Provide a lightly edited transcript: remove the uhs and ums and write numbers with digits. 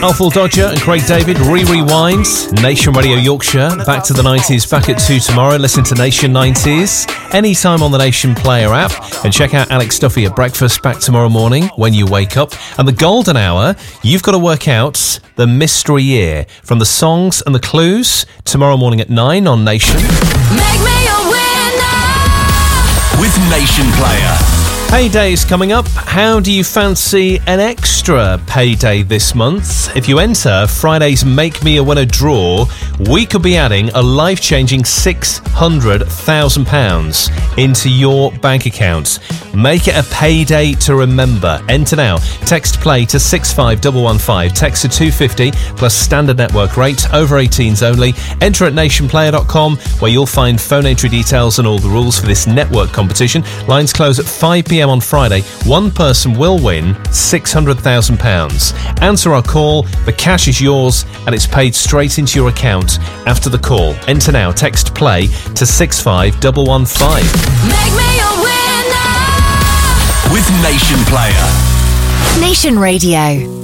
Alpha Dodger and Craig David, Rewind. Nation Radio Yorkshire, back to the 90s, back at 2 tomorrow. Listen to Nation 90s anytime on the Nation Player app. And check out Alex Duffy at breakfast back tomorrow morning when you wake up. And the golden hour, you've got to work out the mystery year from the songs and the clues tomorrow morning at 9 on Nation. Make me a winner with Nation Player. Payday's coming up. How do you fancy an extra payday this month? If you enter Friday's Make Me a Winner draw, we could be adding a life-changing £600,000 into your bank account. Make it a payday to remember. Enter now. Text play to 65115. Text to 250 plus standard network rate. Over 18s only. Enter at nationplayer.com where you'll find phone entry details and all the rules for this network competition. Lines close at 5 p.m. on Friday. One person will win £600,000. Answer our call, the cash is yours, and it's paid straight into your account after the call. Enter now. Text play to 65115. Make me a winner with Nation Player. Nation Radio.